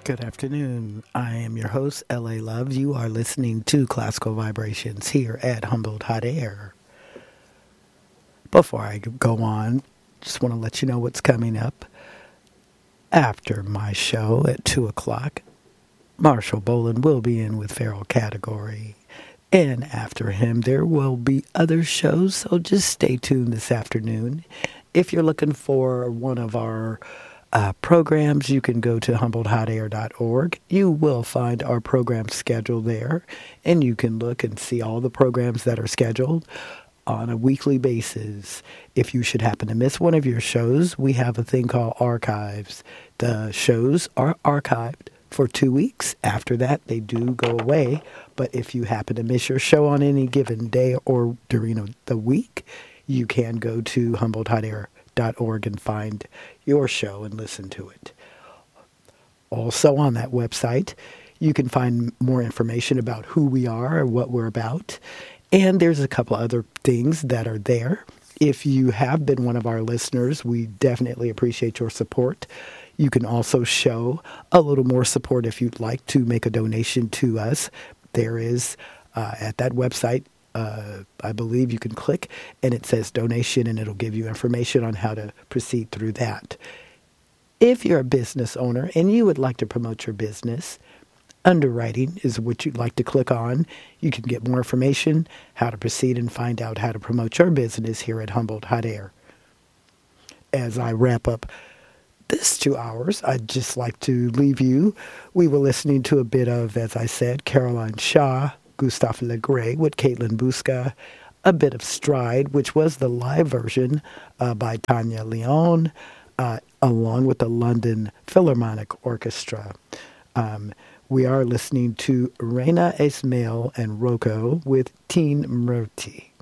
Good afternoon. I am your host, L.A. Love. You are listening to Classical Vibrations here at Humboldt Hot Air. Before I go on, just want to let you know what's coming up. After my show at 2 o'clock, Marshall Boland will be in with Feral Category. And after him, there will be other shows, so just stay tuned this afternoon. If you're looking for one of our programs, you can go to HumboldtHotAir.org. You will find our program schedule there, and you can look and see all the programs that are scheduled on a weekly basis. If you should happen to miss one of your shows, we have a thing called archives. The shows are archived for 2 weeks. After that, they do go away. But if you happen to miss your show on any given day or during the week, you can go to HumboldtHotAir.org and find your show and listen to it. Also on that website, you can find more information about who we are and what we're about. And there's a couple other things that are there. If you have been one of our listeners, we definitely appreciate your support. You can also show a little more support if you'd like to make a donation to us. There is, at that website, I believe you can click and it says donation, and it'll give you information on how to proceed through that. If you're a business owner and you would like to promote your business, underwriting is what you'd like to click on. You can get more information, how to proceed, and find out how to promote your business here at Humboldt Hot Air. As I wrap up this 2 hours, I'd just like to leave you. We were listening to a bit of, as I said, Caroline Shaw, Gustave Le Gray with Caitlin Busca, a bit of Stride, which was the live version by Tanya Leon, along with the London Philharmonic Orchestra. We are listening to Reina Ismail and Rocco with Teen Murti.